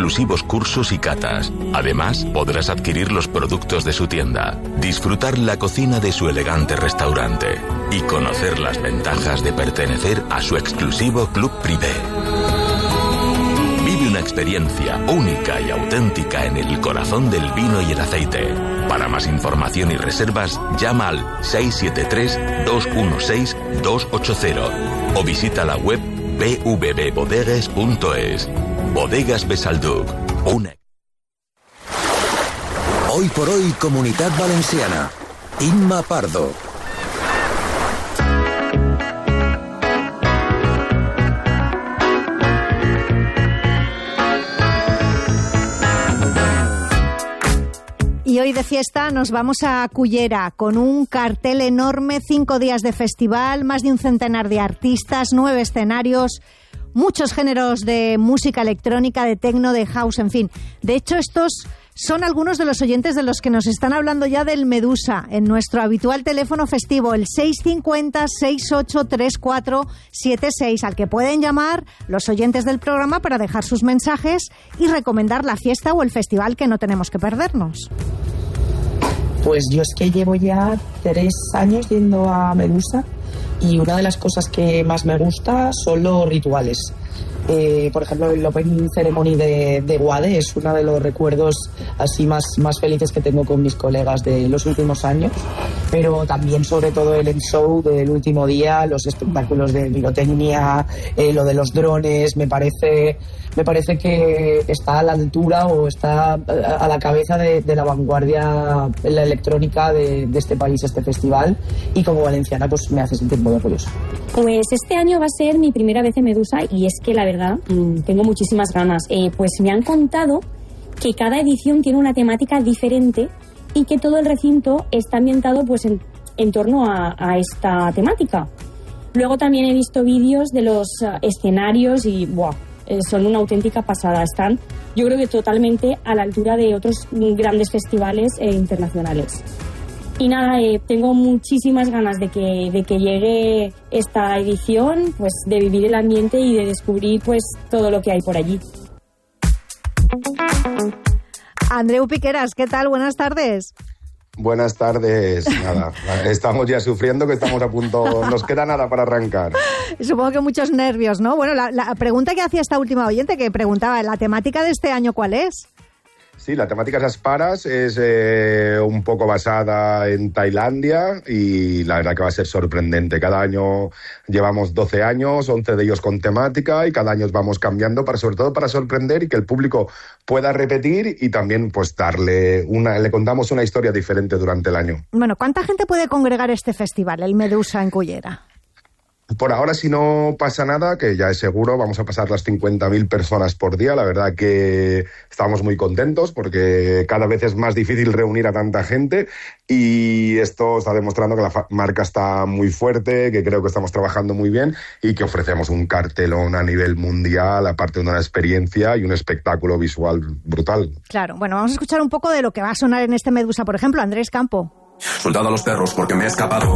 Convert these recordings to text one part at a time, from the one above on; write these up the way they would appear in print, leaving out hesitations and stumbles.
exclusivos cursos y catas. Además, podrás adquirir los productos de su tienda, disfrutar la cocina de su elegante restaurante y conocer las ventajas de pertenecer a su exclusivo club privé. Vive una experiencia única y auténtica en el corazón del vino y el aceite. Para más información y reservas, llama al 673-216-280 o visita la web bvbbodegues.es. Bodegas Besalduc. Hoy por hoy, Comunitat Valenciana. Imma Pardo. Y hoy de fiesta nos vamos a Cullera con un cartel enorme, 5 días de festival, más de un centenar de artistas, 9 escenarios, muchos géneros de música electrónica, de techno, de house, en fin. De hecho, estos son algunos de los oyentes de los que nos están hablando ya del Medusa en nuestro habitual teléfono festivo, el 650-683476, al que pueden llamar los oyentes del programa para dejar sus mensajes y recomendar la fiesta o el festival que no tenemos que perdernos. Pues yo es que llevo ya 3 años yendo a Medusa y una de las cosas que más me gusta son los rituales. Por ejemplo, el Opening Ceremony de Guade es uno de los recuerdos así más felices que tengo con mis colegas de los últimos años, pero también sobre todo el end show del último día, los espectáculos de pirotecnia, lo de los drones, me parece que está a la altura o está a la cabeza de la vanguardia en la electrónica de este país, este festival, y como valenciana pues me hace sentir muy orgullosa. Pues este año va a ser mi primera vez en Medusa y es que la verdad tengo muchísimas ganas. Pues me han contado que cada edición tiene una temática diferente y que todo el recinto está ambientado pues en torno a esta temática. Luego también he visto vídeos de los escenarios y ¡buah! Son una auténtica pasada. Están, yo creo que totalmente a la altura de otros grandes festivales internacionales. Y nada, tengo muchísimas ganas de que llegue esta edición, pues de vivir el ambiente y de descubrir pues todo lo que hay por allí. Andreu Piqueras, ¿qué tal? Buenas tardes. Buenas tardes. Nada, estamos ya sufriendo que estamos a punto, nos queda nada para arrancar. Supongo que muchos nervios, ¿no? Bueno, la pregunta que hacía esta última oyente, que preguntaba, ¿la temática de este año cuál es? Sí, la temática Asparas es un poco basada en Tailandia y la verdad que va a ser sorprendente. Cada año llevamos 12 años, 11 de ellos con temática y cada año vamos cambiando sobre todo para sorprender y que el público pueda repetir y también pues le contamos una historia diferente durante el año. Bueno, ¿cuánta gente puede congregar este festival, el Medusa en Cullera? Por ahora, si no pasa nada, que ya es seguro, vamos a pasar las 50.000 personas por día. La verdad que estamos muy contentos porque cada vez es más difícil reunir a tanta gente y esto está demostrando que la marca está muy fuerte, que creo que estamos trabajando muy bien y que ofrecemos un cartelón a nivel mundial, aparte de una experiencia y un espectáculo visual brutal. Claro, bueno, vamos a escuchar un poco de lo que va a sonar en este Medusa, por ejemplo, Andrés Campo. Soltad a los perros porque me he escapado.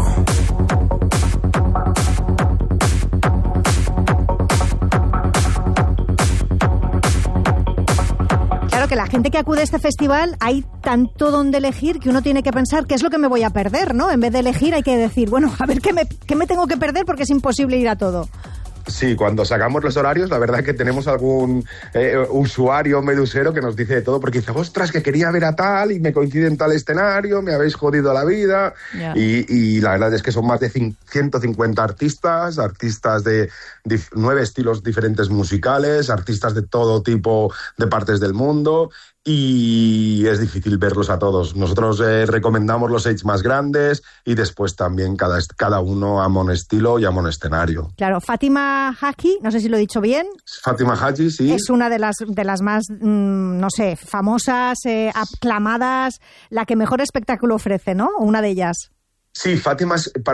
Claro que la gente que acude a este festival hay tanto donde elegir que uno tiene que pensar qué es lo que me voy a perder, ¿no? En vez de elegir hay que decir, bueno, a ver qué me tengo que perder porque es imposible ir a todo. Sí, cuando sacamos los horarios, la verdad es que tenemos algún usuario medusero que nos dice de todo, porque dice, ostras, que quería ver a tal y me coincide en tal escenario, me habéis jodido la vida. Yeah. Y la verdad es que son más de 150 artistas de 9 estilos diferentes musicales, artistas de todo tipo de partes del mundo. Y es difícil verlos a todos. Nosotros recomendamos los 6 más grandes y después también cada uno a un estilo y a un escenario. Claro, Fátima Haji, no sé si lo he dicho bien. Fátima Haji, sí. Es una de las más, no sé, famosas, aclamadas, la que mejor espectáculo ofrece, ¿no? Una de ellas. Sí, Fátima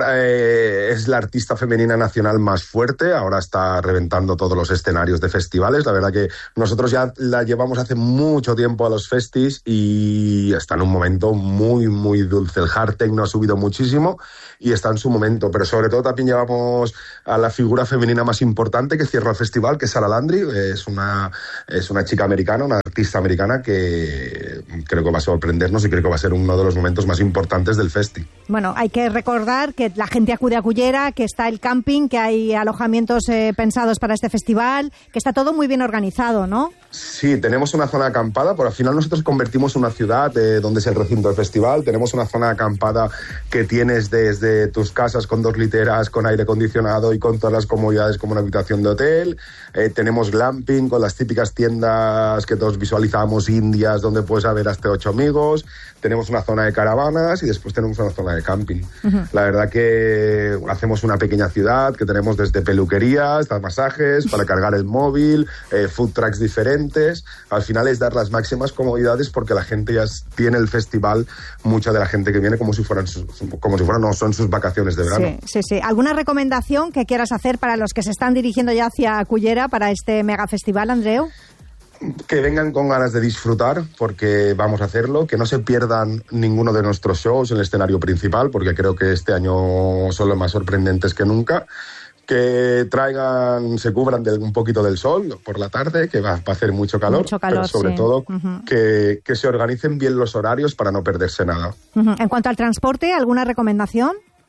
es la artista femenina nacional más fuerte, ahora está reventando todos los escenarios de festivales. La verdad que nosotros ya la llevamos hace mucho tiempo a los festis y está en un momento muy, muy dulce. El hard techno ha subido muchísimo y está en su momento, pero sobre todo también llevamos a la figura femenina más importante que cierra el festival, que es Sara Landry. Es una chica americana, una artista americana que creo que va a sorprendernos y creo que va a ser uno de los momentos más importantes del festi. Bueno, hay que recordar que la gente acude a Cullera, que está el camping, que hay alojamientos pensados para este festival, que está todo muy bien organizado, ¿no? Sí, tenemos una zona acampada, pero al final nosotros convertimos una ciudad donde es el recinto del festival. Tenemos una zona acampada que tienes desde tus casas con 2 literas, con aire acondicionado y con todas las comodidades como una habitación de hotel. Tenemos glamping con las típicas tiendas que todos visualizamos indias, donde puedes ver hasta 8 amigos. Tenemos una zona de caravanas y después tenemos una zona de camping. Uh-huh. La verdad que hacemos una pequeña ciudad que tenemos desde peluquerías hasta masajes para cargar el móvil, food trucks diferentes. Al final es dar las máximas comodidades porque la gente ya tiene el festival, mucha de la gente que viene como si fueran no son sus vacaciones de verano. Sí. ¿Alguna recomendación que quieras hacer para los que se están dirigiendo ya hacia Cullera para este mega festival, Andreu? Que vengan con ganas de disfrutar, porque vamos a hacerlo, que no se pierdan ninguno de nuestros shows en el escenario principal, porque creo que este año son los más sorprendentes que nunca. Que se cubran un poquito del sol por la tarde, que va a hacer mucho calor, pero sobre todo que se organicen bien los horarios para no perderse nada. Uh-huh. En cuanto al transporte, ¿alguna recomendación?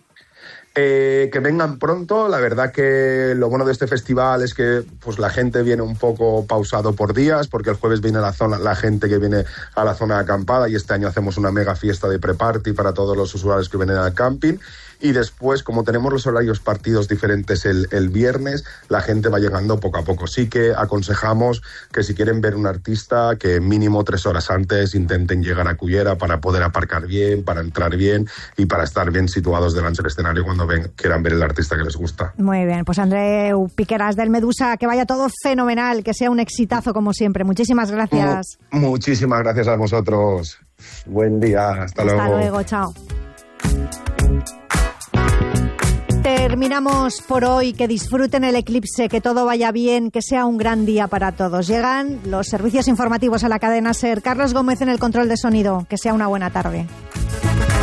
Que vengan pronto. La verdad que lo bueno de este festival es que pues la gente viene un poco pausado por días, porque el jueves viene la gente que viene a la zona acampada y este año hacemos una mega fiesta de pre-party para todos los usuarios que vienen al camping. Y después, como tenemos los horarios partidos diferentes el viernes, la gente va llegando poco a poco. Sí que aconsejamos que si quieren ver un artista, que mínimo 3 horas antes intenten llegar a Cullera para poder aparcar bien, para entrar bien y para estar bien situados delante del escenario cuando quieran ver el artista que les gusta. Muy bien, pues Andreu Piqueras del Medusa, que vaya todo fenomenal, que sea un exitazo como siempre. Muchísimas gracias. Muchísimas gracias a vosotros. Buen día, hasta luego. Hasta luego, chao. Terminamos por hoy. Que disfruten el eclipse, que todo vaya bien, que sea un gran día para todos. Llegan los servicios informativos a la cadena SER. Carlos Gómez en el control de sonido. Que sea una buena tarde.